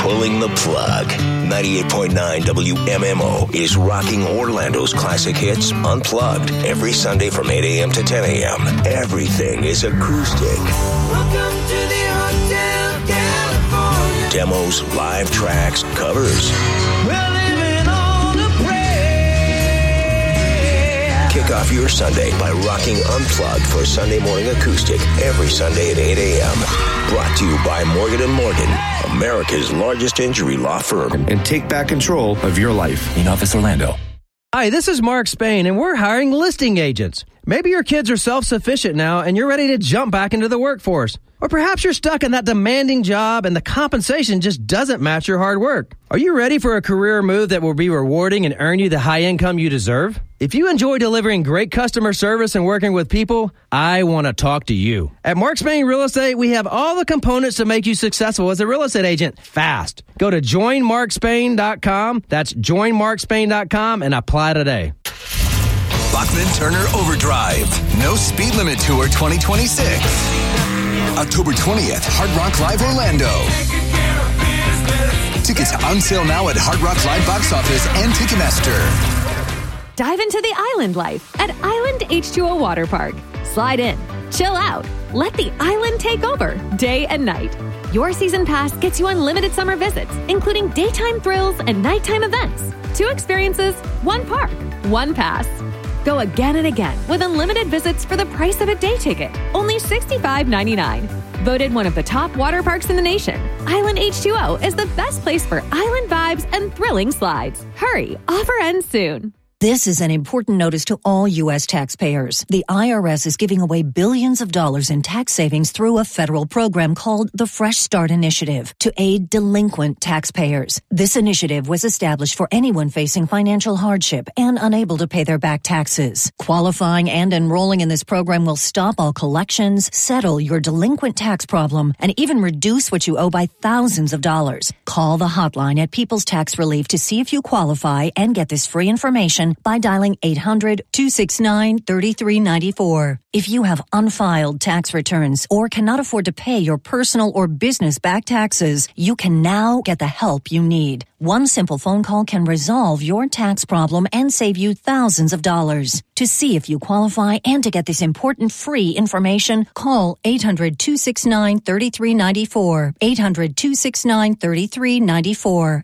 pulling the plug. 98.9 WMMO is rocking Orlando's classic hits unplugged every Sunday from 8 a.m. to 10 a.m. Everything is acoustic. Welcome to the Hotel California. Demos, live tracks, covers. We're living on a prayer. Kick off your Sunday by rocking Unplugged for Sunday morning acoustic every Sunday at 8 a.m. Brought to you by Morgan & Morgan, America's largest injury law firm. And take back control of your life. In Office Orlando. Hi, this is Mark Spain, and we're hiring listing agents. Maybe your kids are self-sufficient now, and you're ready to jump back into the workforce. Or perhaps you're stuck in that demanding job, and the compensation just doesn't match your hard work. Are you ready for a career move that will be rewarding and earn you the high income you deserve? If you enjoy delivering great customer service and working with people, I want to talk to you. At Mark Spain Real Estate, we have all the components to make you successful as a real estate agent fast. Go to joinmarkspain.com. That's joinmarkspain.com and apply today. Bachman Turner Overdrive. No Speed Limit Tour 2026. October 20th, Hard Rock Live Orlando. Tickets on sale now at Hard Rock Live Box Office and Ticketmaster. Dive into the island life at Island H2O Water Park. Slide in, chill out, let the island take over day and night. Your season pass gets you unlimited summer visits, including daytime thrills and nighttime events. 2 experiences, 1 park, 1 pass. Go again and again with unlimited visits for the price of a day ticket, only $65.99. Voted one of the top water parks in the nation, Island H2O is the best place for island vibes and thrilling slides. Hurry, offer ends soon. This is an important notice to all U.S. taxpayers. The IRS is giving away billions of dollars in tax savings through a federal program called the Fresh Start Initiative to aid delinquent taxpayers. This initiative was established for anyone facing financial hardship and unable to pay their back taxes. Qualifying and enrolling in this program will stop all collections, settle your delinquent tax problem, and even reduce what you owe by thousands of dollars. Call the hotline at People's Tax Relief to see if you qualify and get this free information by dialing 800-269-3394. If you have unfiled tax returns or cannot afford to pay your personal or business back taxes, you can now get the help you need. One simple phone call can resolve your tax problem and save you thousands of dollars. To see if you qualify and to get this important free information, call 800-269-3394. 800-269-3394.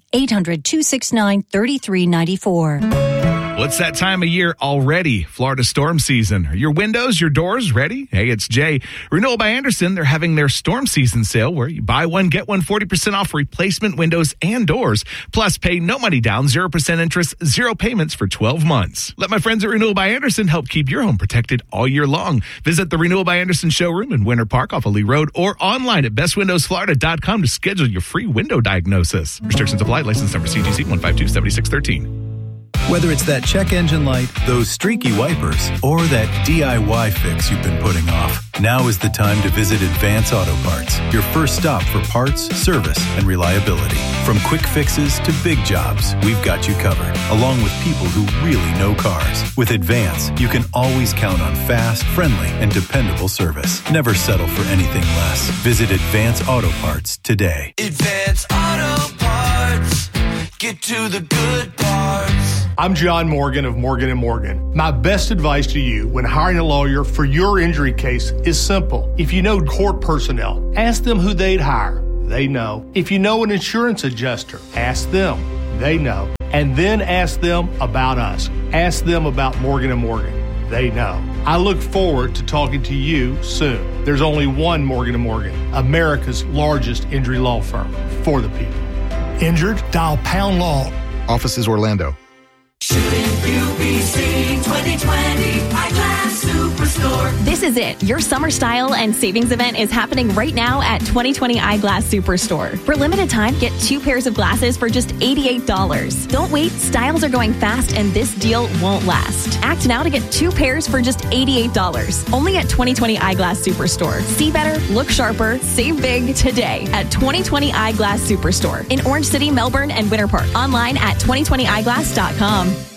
800-269-3394. Well, it's that time of year already, Florida storm season. Are your windows, your doors ready? Hey, it's Jay. Renewal by Andersen, they're having their storm season sale where you buy one, get one 40% off replacement windows and doors. Plus, pay no money down, 0% interest, 0 payments for 12 months. Let my friends at Renewal by Andersen help keep your home protected all year long. Visit the Renewal by Andersen showroom in Winter Park off of Lee Road or online at bestwindowsflorida.com to schedule your free window diagnosis. Restrictions apply. License number CGC 1527613. Whether it's that check engine light, those streaky wipers, or that DIY fix you've been putting off, now is the time to visit Advance Auto Parts, your first stop for parts, service, and reliability. From quick fixes to big jobs, we've got you covered, along with people who really know cars. With Advance, you can always count on fast, friendly, and dependable service. Never settle for anything less. Visit Advance Auto Parts today. Advance Auto Parts. Get to the good parts. I'm John Morgan of Morgan & Morgan. My best advice to you when hiring a lawyer for your injury case is simple. If you know court personnel, ask them who they'd hire. They know. If you know an insurance adjuster, ask them. They know. And then ask them about us. Ask them about Morgan & Morgan. They know. I look forward to talking to you soon. There's only one Morgan & Morgan, America's largest injury law firm for the people. Injured? Dial Pound Law. Offices Orlando. Shouldn't you be seeing 2020 Eyeglass Superstore? This is it. Your summer style and savings event is happening right now at 2020 Eyeglass Superstore. For limited time, get 2 pairs of glasses for just $88. Don't wait. Styles are going fast, and this deal won't last. Act now to get 2 pairs for just $88. Only at 2020 Eyeglass Superstore. See better, look sharper, save big today at 2020 Eyeglass Superstore in Orange City, Melbourne, and Winter Park. Online at 2020eyeglass.com.